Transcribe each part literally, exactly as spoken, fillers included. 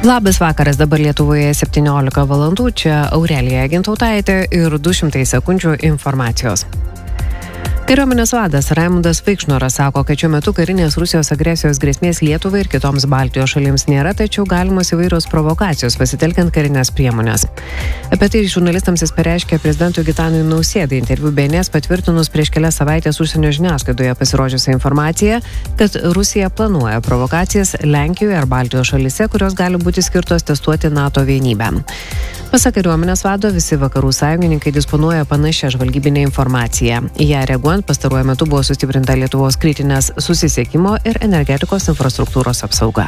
Labas vakaras, dabar Lietuvoje septyniolika valandų, čia Aurelija Gintautaitė ir du šimtai sekundžių informacijos. Kariuomenės vadas Raimundas Vaikšnoras sako, kad šiuo metu karinės Rusijos agresijos grėsmės Lietuvai ir kitoms Baltijos šalims nėra, tačiau galimos įvairios provokacijos pasitelkiant karinės priemonės. Apie tai žurnalistams jis pareiškė prezidentui Gitanui Nausėdai interviu B N S patvirtinus prieš kelias savaitės užsienio žiniasklaidoje pasirodžiusią informaciją, kad Rusija planuoja provokacijas Lenkijoje ar Baltijos šalyse, kurios gali būti skirtos testuoti NATO vienybę. Pasak kariuomenės vado, visi vakarų sąjungininkai disponuoja panašią žvalgybinę informaciją. Į ją reaguojant pastaruoju metu buvo sustiprinta Lietuvos kritinės susisiekimo ir energetikos infrastruktūros apsauga.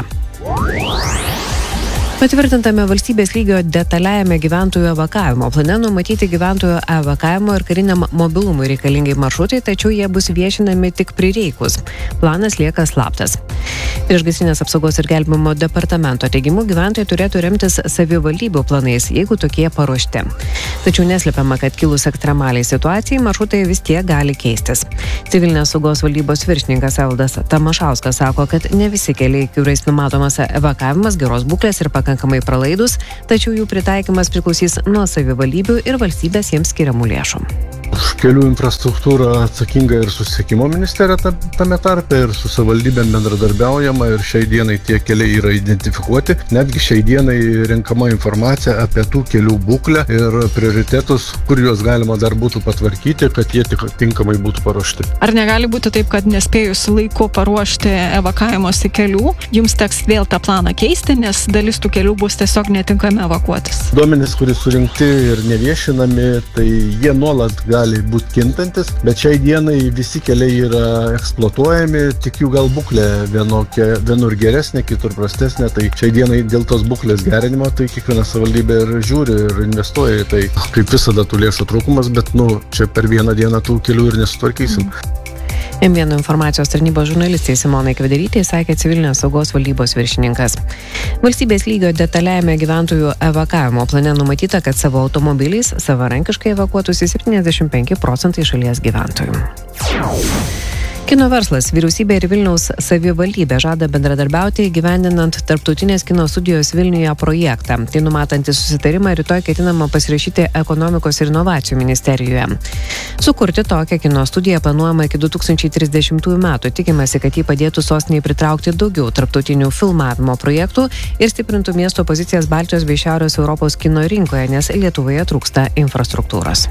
Patvirtintame valstybės lygio detaliajame gyventojų evakavimo plane numatyti gyventojų evakavimo ir kariniam mobilumui reikalingi maršrutai, tačiau jie bus viešinami tik prireikus. Planas lieka slaptas. Priešgaisrinės apsaugos ir gelbėjimo departamento teigimu gyventojai turėtų remtis savivaldybių planais, jeigu tokie paruošti. Tačiau neslepiama, kad kilus ekstremaliai situacijai maršrutai vis tiek gali keistis. Civilinės saugos valdybos viršininkas Evaldas Tamašauskas sako, kad ne visi keliai, kuriais numatomas evakavimas geros būklės ir pakankamai pralaidus, tačiau jų pritaikymas priklausys nuo savivaldybių ir valstybės jiems skiriamų lėšų. Už kelių infrastruktūrą atsakinga ir susisiekimo ministerija tame tarpe, ir su savivaldybėm bendradarbiaujama, ir šiai dienai tie keliai yra identifikuoti. Netgi šiai dienai renkama informacija apie tų kelių būklę ir prioritetus, kur juos galima dar būtų patvarkyti, kad jie tik tinkamai būtų paruošti. Ar negali būti taip, kad nespėjus laiku paruošti evakavimosi kelių, jums teks vėl tą planą keisti, nes dalis tų kelių bus tiesiog netinkami evakuotis? Duomenys, kurie surinkti ir neviešinami, tai jie nuolat gali gali būti kintantis, bet šiai dienai visi keliai yra eksploatuojami, tik jų gal būklė vienokia, vienur geresnė, kitur prastesnė, tai šiai dienai dėl tos būklės gerinimo, tai kiekviena savivaldybė ir žiūri ir investuoja į tai. Kaip visada tų lėšų trūkumas, bet nu, čia per vieną dieną tų kelių ir nesutvarkysim. M vieno informacijos tarnybos žurnalistai Simonai Kvedarytei sakė civilinės saugos valdybos viršininkas. Valstybės lygio detaliajame gyventojų evakavimo plane numatyta, kad savo automobiliais savarankiškai evakuotųsi septyniasdešimt penki procentai šalies gyventojų. Kino verslas, vyriausybė ir Vilniaus savivaldybė žada bendradarbiauti įgyvendinant tarptautinės kino studijos Vilniuje projektą. Tai numatantį susitarimą rytoj ketinama pasirašyti ekonomikos ir inovacijų ministerijoje. Sukurti tokią kino studiją planuojama iki du tūkstančiai trisdešimtųjų metų. Tikimasi, kad jį padėtų sostinei pritraukti daugiau tarptautinių filmavimo projektų ir stiprintų miesto pozicijas Baltijos bei Šiaurės Europos kino rinkoje, nes Lietuvoje trūksta infrastruktūros.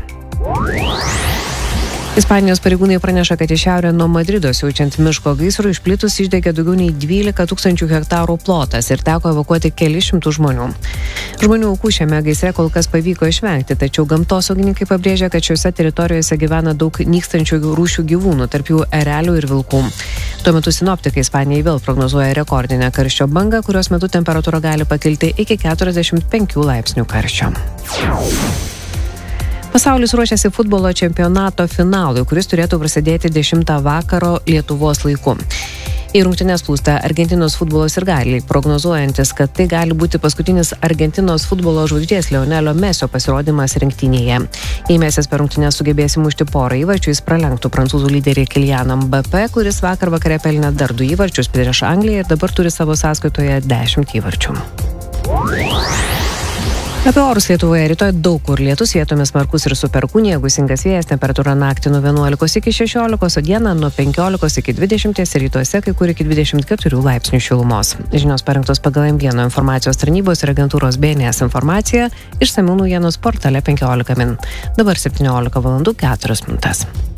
Ispanijos pareigūnai praneša, kad į šiaurę nuo Madrido siaučiant miško gaisrų išplitus išdegė daugiau nei dvylika tūkstančių hektarų plotas ir teko evakuoti keli šimtų žmonių. Žmonių aukų šiame gaisre kol kas pavyko išvengti, tačiau gamtosaugininkai pabrėžia, kad šiuose teritorijose gyvena daug nykstančių rūšių gyvūnų, tarp jų erelių ir vilkų. Tuo metu sinoptikai Ispanijai vėl prognozuoja rekordinę karščio bangą, kurios metu temperatūra gali pakilti iki keturiasdešimt penkių laipsnių karščio. Pasaulis ruošiasi futbolo čempionato finalui, kuris turėtų prasidėti dešimtą vakaro Lietuvos laiku. Į rungtynes plūsta Argentinos futbolo sirgaliai, prognozuojantis, kad tai gali būti paskutinis Argentinos futbolo žvaigždės Lionelio Mesio pasirodymas rinktinėje. Jei Mesis per rungtynes sugebės įmušti porą įvarčių, jis pralenktų prancūzų lyderį Kylianą Mbappé, kuris vakar vakare pelnė dar du įvarčius prieš Angliją ir dabar turi savo sąskaitoje dešimt įvarčių. Apie orus Lietuvoje rytoj daug kur lietus, vietomis smarkus ir su perkūnija, gūsingas vėjas, temperatūra naktį nuo vienuolikos iki šešiolikos, o dieną nuo penkiolikos iki dvidešimties, rytuose kai kur iki dvidešimt keturių laipsnių šilumos. Žinios parengtos pagal M vieno informacijos tarnybos ir agentūros B N S informaciją, išsamių naujienos portale penkiolika min. Dabar septyniolika valandų keturios minutės.